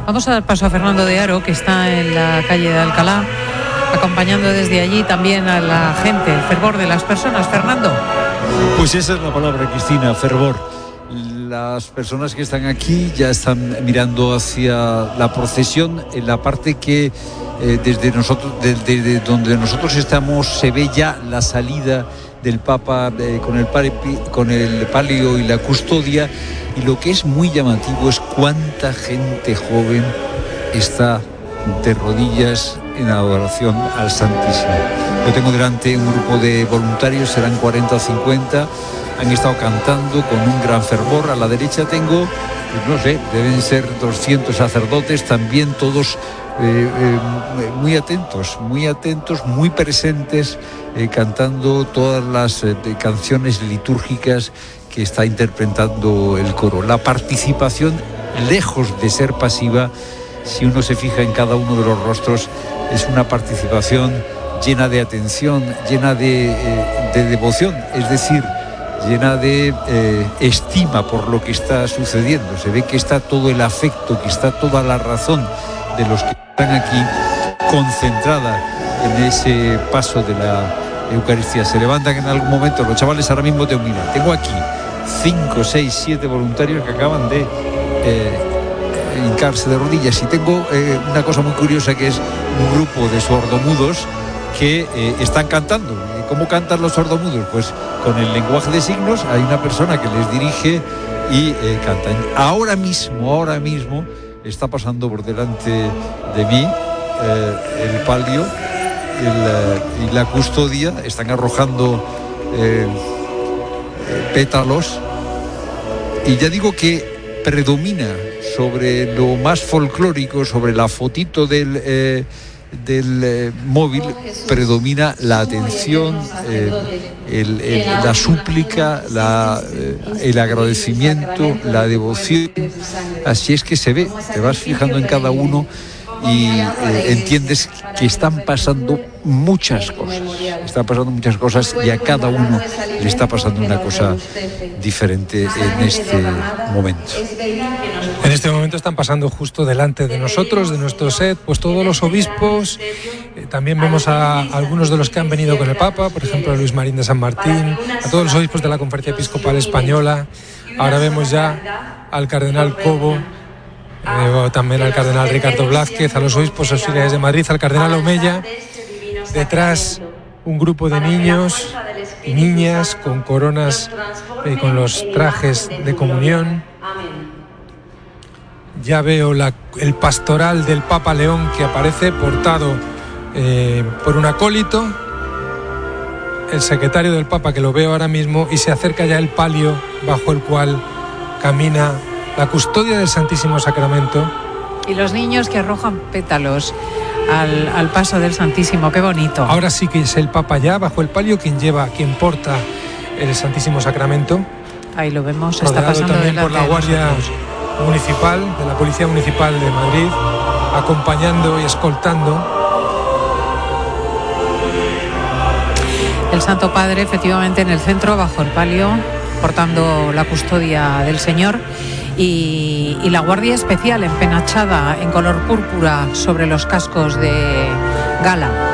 Vamos a dar paso a Fernando de Aro, que está en la calle de Alcalá, acompañando desde allí también a la gente, el fervor de las personas. Fernando. Pues esa es la palabra, Cristina, fervor. Las personas que están aquí ya están mirando hacia la procesión. En la parte que desde donde nosotros estamos se ve ya la salida del Papa con el palio y la custodia, y lo que es muy llamativo es cuánta gente joven está de rodillas en adoración al Santísimo. Yo tengo delante un grupo de voluntarios, serán 40 o 50, han estado cantando con un gran fervor. A la derecha tengo, pues no sé, deben ser 200 sacerdotes, también todos muy atentos, muy presentes, cantando todas las canciones litúrgicas que está interpretando el coro. La participación, lejos de ser pasiva, si uno se fija en cada uno de los rostros, es una participación llena de atención, llena de devoción, es decir, llena de estima por lo que está sucediendo. Se ve que está todo el afecto, que está toda la razón de los que están aquí concentrada en ese paso de la Eucaristía. Se levantan en algún momento los chavales. Ahora mismo tengo aquí 5, 6, 7 voluntarios que acaban de hincarse de rodillas, y tengo una cosa muy curiosa, que es un grupo de sordomudos que están cantando. ¿Cómo cantan los sordomudos? Pues con el lenguaje de signos. Hay una persona que les dirige y cantan. Ahora mismo está pasando por delante de mí el palio y la custodia. Están arrojando pétalos, y ya digo que predomina sobre lo más folclórico, sobre la fotito del móvil, predomina la atención, la súplica, el agradecimiento, la devoción. Así es que se ve, te vas fijando en cada uno y entiendes que están pasando muchas cosas, y a cada uno le está pasando una cosa diferente en este momento. En este momento están pasando justo delante de nosotros, de nuestro set, pues todos los obispos. También vemos a algunos de los que han venido con el Papa, por ejemplo a Luis Marín de San Martín, a todos los obispos de la Conferencia Episcopal Española. Ahora vemos ya al cardenal Cobo, también al cardenal Ricardo Blázquez, a los obispos auxiliares de Madrid, al cardenal Omeya. Detrás un grupo de niños y niñas con coronas, con los trajes de comunión. Ya veo el pastoral del Papa León, que aparece portado por un acólito, el secretario del Papa, que lo veo ahora mismo, y se acerca ya el palio bajo el cual camina la custodia del Santísimo Sacramento. Y los niños que arrojan pétalos al paso del Santísimo, qué bonito. Ahora sí que es el Papa ya bajo el palio quien porta el Santísimo Sacramento. Ahí lo vemos, está pasando también por la Guardia Municipal, de la Policía Municipal de Madrid, acompañando y escoltando. El Santo Padre, efectivamente, en el centro, bajo el palio, portando la custodia del Señor, y la Guardia Especial empenachada en color púrpura sobre los cascos de gala.